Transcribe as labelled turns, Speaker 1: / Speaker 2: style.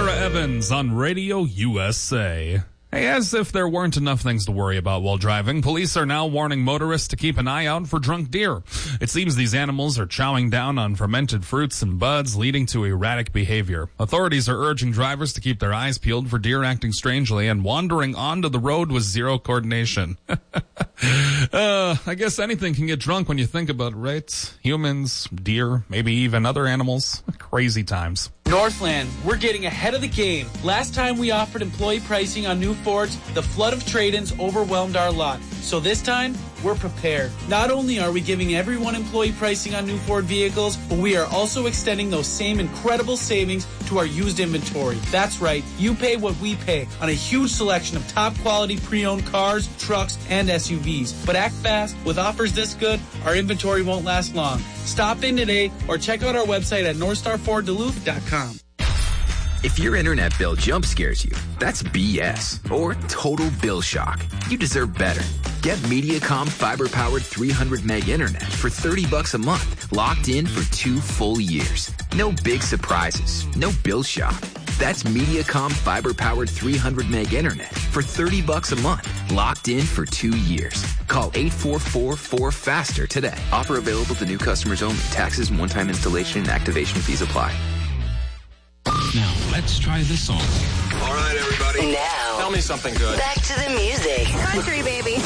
Speaker 1: Sarah Evans on Radio USA. Hey, as if there weren't enough things to worry about while driving, police are now warning motorists to keep an eye out for drunk deer. It seems these animals are chowing down on fermented fruits and buds, leading to erratic behavior. Authorities are urging drivers to keep their eyes peeled for deer acting strangely and wandering onto the road with zero coordination. I guess anything can get drunk when you think about it, right? Humans, deer, maybe even other animals. Crazy times.
Speaker 2: Northland, we're getting ahead of the game. Last time we offered employee pricing on new Fords, the flood of trade-ins overwhelmed our lot. So this time, we're prepared. Not only are we giving everyone employee pricing on new Ford vehicles, but we are also extending those same incredible savings to our used inventory. That's right, you pay what we pay on a huge selection of top-quality pre-owned cars, trucks, and SUVs. But act fast. With offers this good, our inventory won't last long. Stop in today or check out our website at NorthstarFordDuluth.com.
Speaker 3: If your internet bill jump scares you, that's BS or total bill shock. You deserve better. Get Mediacom fiber-powered 300 meg internet for $30 a month, locked in for 2 full years. No big surprises, no bill shock. That's Mediacom fiber-powered 300 meg internet for $30 a month, locked in for 2 years. Call 844-4FASTER today. Offer available to new customers only. Taxes and one-time installation and activation fees apply.
Speaker 4: Now, let's try this song.
Speaker 5: All right, everybody.
Speaker 6: Now,
Speaker 5: tell me something good.
Speaker 6: Back to the music.
Speaker 7: Country, baby.